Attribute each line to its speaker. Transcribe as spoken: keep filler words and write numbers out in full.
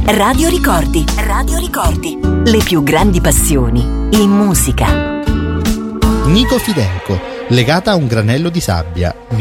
Speaker 1: Radio Ricordi. Radio Ricordi. Le più grandi passioni in musica.
Speaker 2: Nico Fidenco, legata a un granello di sabbia,